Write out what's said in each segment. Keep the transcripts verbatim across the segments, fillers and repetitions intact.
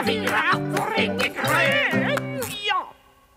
fira att vår äng är grön. Ja!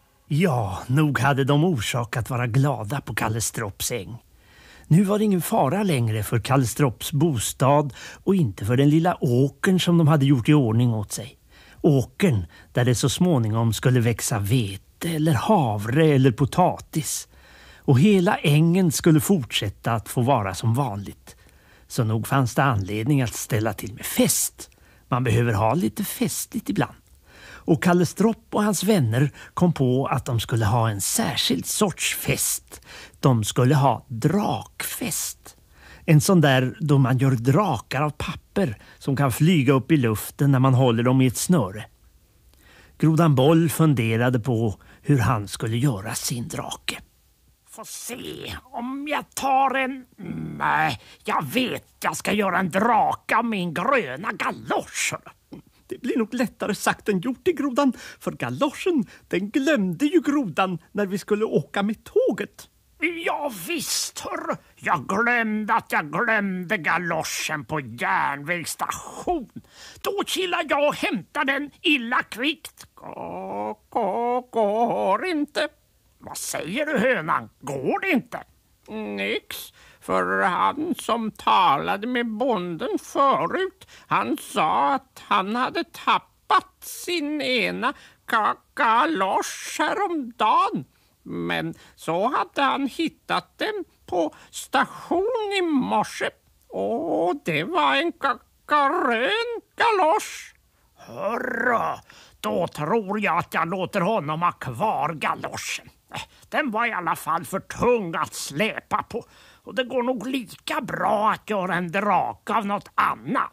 Ja, nog hade de orsak att vara glada på Kalle Stropps äng. Nu var det ingen fara längre för Kalle Stropps bostad och inte för den lilla åkern som de hade gjort i ordning åt sig. Åkern där det så småningom skulle växa vete eller havre eller potatis. Och hela ängen skulle fortsätta att få vara som vanligt. Så nog fanns det anledning att ställa till med fest. Man behöver ha lite festligt ibland. Och Kalle Stropp och hans vänner kom på att de skulle ha en särskild sorts fest. De skulle ha drakfest. En sån där då man gör drakar av papper som kan flyga upp i luften när man håller dem i ett snöre. Grodan Boll funderade på hur han skulle göra sin drake. Får se om jag tar en... Nej, jag vet jag ska göra en drake av min gröna galosch. Det blir nog lättare sagt än gjort i grodan, för galoschen, den glömde ju grodan när vi skulle åka med tåget. Ja visst, hör. Jag glömde att jag glömde galoschen på järnvägsstation. Då killar jag och hämtar den illa kvickt. Gå, gå, går inte. Vad säger du, hönan? Går det inte? Nix, för han som talade med bonden förut, han sa att han hade tappat sin ena galosch häromdagen. Men så hade han hittat den på station i morse. Och det var en grön galosch. Hörru, då tror jag att jag låter honom ha kvar galoschen. Den var i alla fall för tung att släpa på. Och det går nog lika bra att göra en drake av något annat.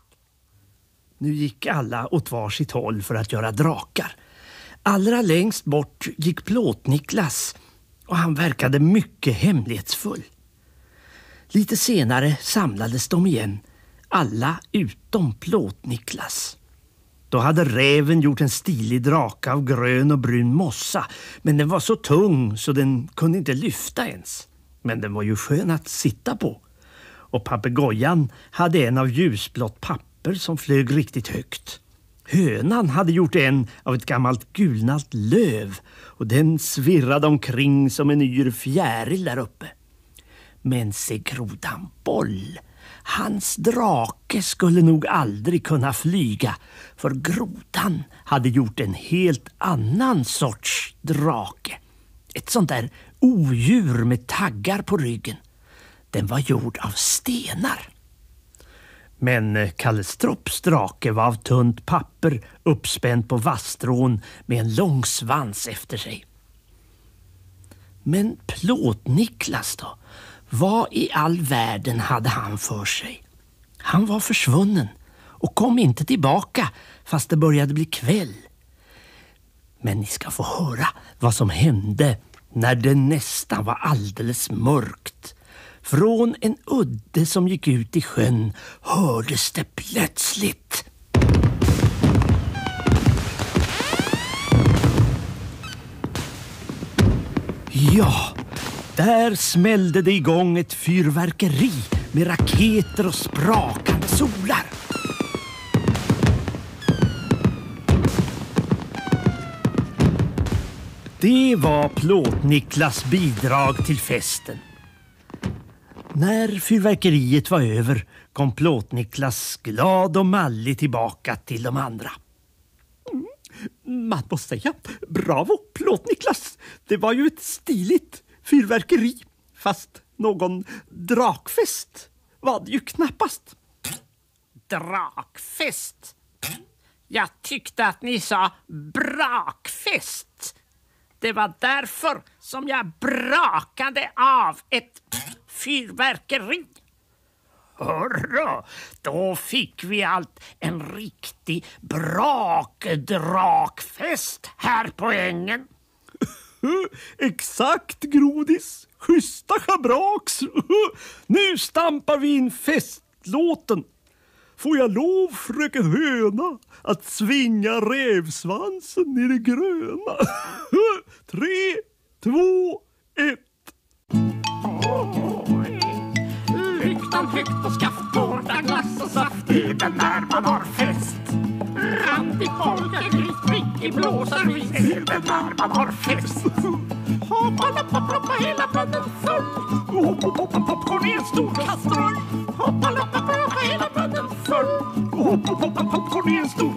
Nu gick alla åt var sitt håll för att göra drakar. Allra längst bort gick Plåt-Niklas och han verkade mycket hemlighetsfull. Lite senare samlades de igen, alla utom Plåt-Niklas. Då hade räven gjort en stilig drake av grön och brun mossa, men den var så tung så den kunde inte lyfta ens. Men den var ju skön att sitta på. Och papegojan hade en av ljusblått papper som flög riktigt högt. Hönan hade gjort en av ett gammalt gulnat löv och den svirrade omkring som en yr fjäril där uppe. Men se grodan Boll, hans drake skulle nog aldrig kunna flyga, för grodan hade gjort en helt annan sorts drake. Ett sånt där odjur med taggar på ryggen. Den var gjord av stenar. Men Kalle Stropps drake var av tunt papper uppspänd på vasstrån med en lång svans efter sig. Men Plåt-Niklas då? Vad i all världen hade han för sig? Han var försvunnen och kom inte tillbaka fast det började bli kväll. Men ni ska få höra vad som hände när det nästan var alldeles mörkt. Från en udde som gick ut i sjön hördes det plötsligt. Ja, där smällde det igång ett fyrverkeri med raketer och sprakande solar. Det var Plåt-Niklas bidrag till festen. När fyrverkeriet var över kom Plåt-Niklas glad och mallig tillbaka till de andra. Mm, man måste säga, bravo Plåt-Niklas. Det var ju ett stiligt fyrverkeri, fast någon drakfest var det ju knappast. Drakfest? Jag tyckte att ni sa brakfest. Det var därför som jag brakade av ett fyrverkeri. Hörru, då fick vi allt en riktig brakdrakfest här på ängen. Exakt, Grodis. Schyssta schabraks. Nu stampar vi in festlåten. Får jag lov, fröken höna, att svinga rävsvansen i det gröna? Tre, två, ett. Lyktan högt och skaft, tårta, glass och saft, även när man har fest. randig polkagris, prickig blåsarvis, även när man har fest. Hoppa, loppa, ploppa, hela munnen full. Hopp, hopp, hopp, hopp, popcorn i en stor kastrull. Hoppa, loppa, ploppa, hela munnen full. Hopp, hopp, hopp, popcorn i en stor